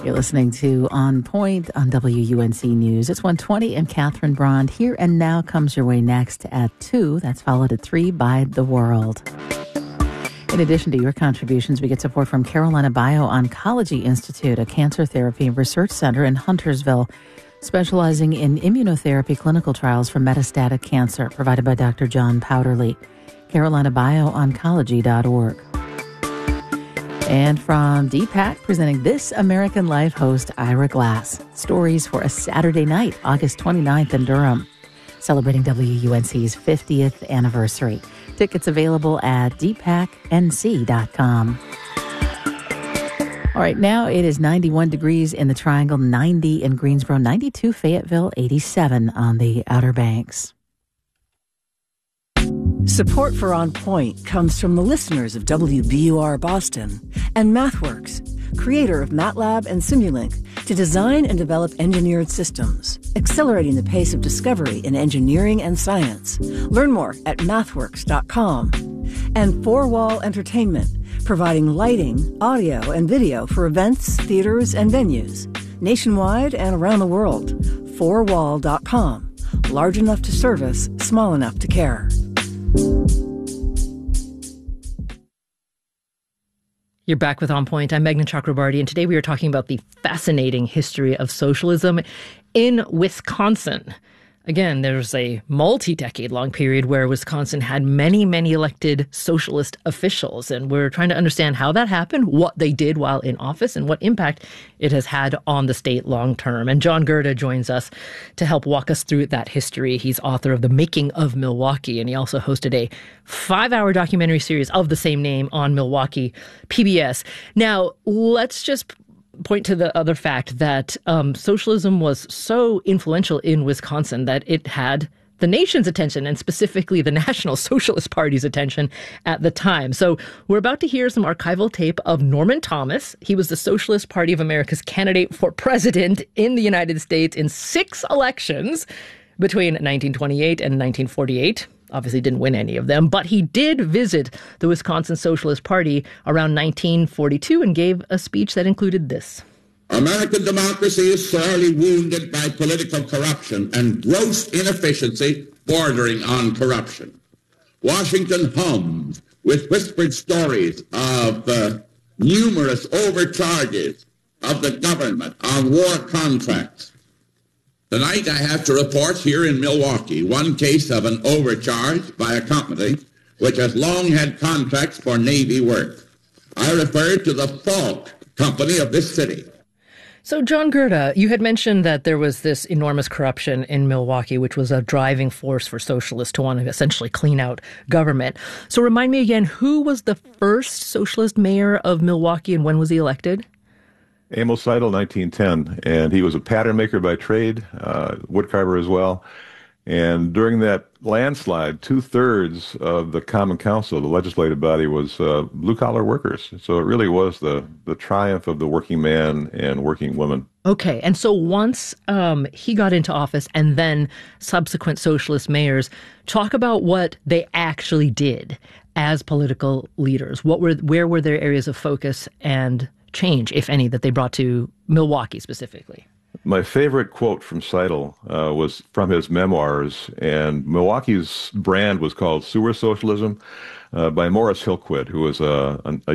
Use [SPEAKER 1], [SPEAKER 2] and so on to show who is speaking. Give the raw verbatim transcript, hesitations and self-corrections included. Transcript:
[SPEAKER 1] You're listening to On Point on W U N C News. It's one twenty and Catherine Brond. Here and Now comes your way next at two. That's followed at three by The World. In addition to your contributions, we get support from Carolina Bio-Oncology Institute, a cancer therapy research center in Huntersville, specializing in immunotherapy clinical trials for metastatic cancer, provided by Doctor John Powderly. carolina bio oncology dot org. And from D PAC, presenting This American Life host Ira Glass. Stories for a Saturday night, August twenty-ninth in Durham, celebrating W U N C's fiftieth anniversary. Tickets available at d pac n c dot com. All right, now it is ninety-one degrees in the Triangle, ninety in Greensboro, ninety-two Fayetteville, eighty-seven on the Outer Banks.
[SPEAKER 2] Support for On Point comes from the listeners of W B U R Boston and MathWorks, creator of MATLAB and Simulink, to design and develop engineered systems, accelerating the pace of discovery in engineering and science. Learn more at mathworks dot com. And Four Wall Entertainment, providing lighting, audio, and video for events, theaters, and venues, nationwide and around the world. four wall dot com. Large enough to service, small enough to care.
[SPEAKER 3] You're back with On Point. I'm Meghna Chakrabarty, and today we are talking about the fascinating history of socialism in Wisconsin. Again, there's a multi-decade long period where Wisconsin had many, many elected socialist officials, and we're trying to understand how that happened, what they did while in office, and what impact it has had on the state long term. And John Gerda joins us to help walk us through that history. He's author of The Making of Milwaukee, and he also hosted a five-hour documentary series of the same name on Milwaukee P B S. Now, let's just point to the other fact that um, socialism was so influential in Wisconsin that it had the nation's attention, and specifically the National Socialist Party's attention at the time. So we're about to hear some archival tape of Norman Thomas. He was the Socialist Party of America's candidate for president in the United States in six elections between nineteen twenty-eight and nineteen forty-eight. Obviously didn't win any of them, but he did visit the Wisconsin Socialist Party around nineteen forty-two and gave a speech that included this.
[SPEAKER 4] American democracy is sorely wounded by political corruption and gross inefficiency bordering on corruption. Washington hums with whispered stories of uh, numerous overcharges of the government on war contracts. Tonight I have to report here in Milwaukee one case of an overcharge by a company which has long had contracts for Navy work. I refer to the Falk Company of this city.
[SPEAKER 3] So, John Gerda, you had mentioned that there was this enormous corruption in Milwaukee, which was a driving force for socialists to want to essentially clean out government. So remind me again, who was the first socialist mayor of Milwaukee and when was he elected?
[SPEAKER 5] Amos Seidel, nineteen ten, and he was a pattern maker by trade, uh, woodcarver as well. And during that landslide, two-thirds of the Common Council, the legislative body, was uh, blue-collar workers. So it really was the, the triumph of the working man and working woman.
[SPEAKER 3] Okay, and so once um, he got into office and then subsequent socialist mayors, talk about what they actually did as political leaders. What were, where were their areas of focus and change, if any, that they brought to Milwaukee specifically?
[SPEAKER 5] My favorite quote from Seidel uh, was from his memoirs, and Milwaukee's brand was called Sewer Socialism uh, by Morris Hillquit, who was a, a